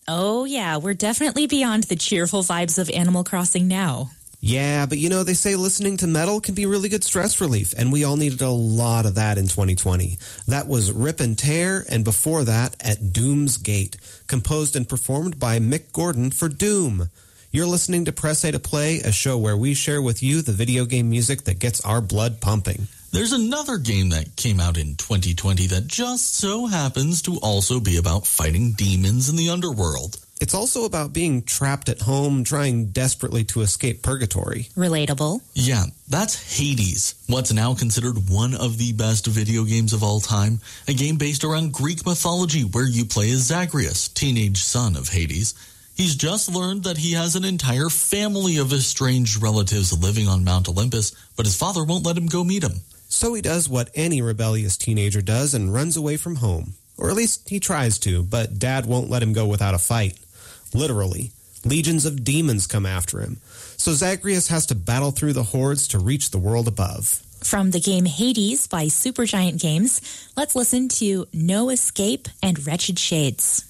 Oh, yeah, we're definitely beyond the cheerful vibes of Animal Crossing now. Yeah, but they say listening to metal can be really good stress relief, and we all needed a lot of that in 2020. That was Rip and Tear, and before that, At Doom's Gate, composed and performed by Mick Gordon for Doom. You're listening to Press A to Play, a show where we share with you the video game music that gets our blood pumping. There's another game that came out in 2020 that just so happens to also be about fighting demons in the underworld. It's also about being trapped at home, trying desperately to escape purgatory. Relatable. Yeah, that's Hades, what's now considered one of the best video games of all time. A game based around Greek mythology where you play as Zagreus, teenage son of Hades. He's just learned that he has an entire family of estranged relatives living on Mount Olympus, but his father won't let him go meet him. So he does what any rebellious teenager does and runs away from home. Or at least he tries to, but Dad won't let him go without a fight. Literally, legions of demons come after him. So Zagreus has to battle through the hordes to reach the world above. From the game Hades by Supergiant Games, let's listen to No Escape and Wretched Shades.